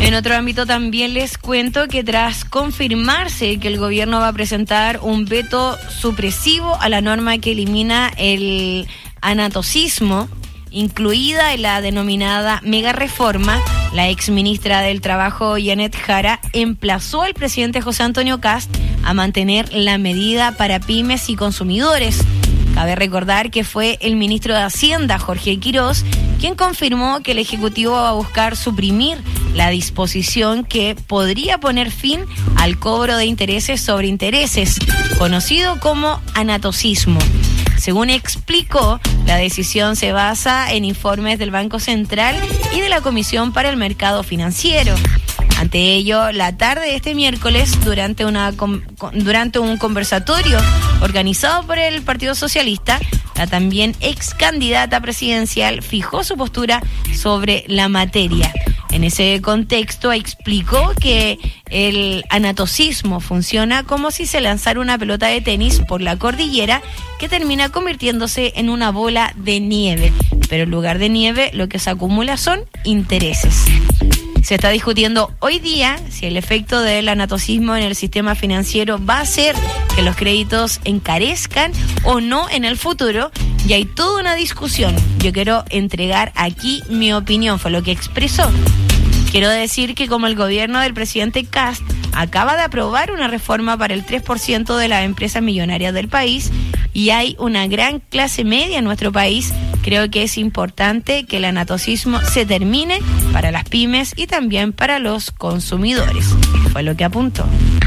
En otro ámbito también les cuento que tras confirmarse que el gobierno va a presentar un veto supresivo a la norma que elimina el anatocismo, incluida en la denominada mega reforma, la exministra del Trabajo, Janet Jara, emplazó al presidente José Antonio Kast a mantener la medida para pymes y consumidores. Cabe recordar que fue el ministro de Hacienda, Jorge Quirós, quien confirmó que el Ejecutivo va a buscar suprimir la disposición que podría poner fin al cobro de intereses sobre intereses, conocido como anatocismo. Según explicó, la decisión se basa en informes del Banco Central y de la Comisión para el Mercado Financiero. Ante ello, la tarde de este miércoles, durante un conversatorio organizado por el Partido Socialista, la también ex candidata presidencial fijó su postura sobre la materia. En ese contexto explicó que el anatocismo funciona como si se lanzara una pelota de tenis por la cordillera que termina convirtiéndose en una bola de nieve. Pero en lugar de nieve, lo que se acumula son intereses. Se está discutiendo hoy día si el efecto del anatocismo en el sistema financiero va a hacer que los créditos encarezcan o no en el futuro, y hay toda una discusión. Yo quiero entregar aquí mi opinión, fue lo que expresó. Quiero decir que como el gobierno del presidente Kast acaba de aprobar una reforma para el 3% de las empresas millonarias del país y hay una gran clase media en nuestro país, creo que es importante que el anatocismo se termine para las pymes y también para los consumidores. Fue lo que apuntó.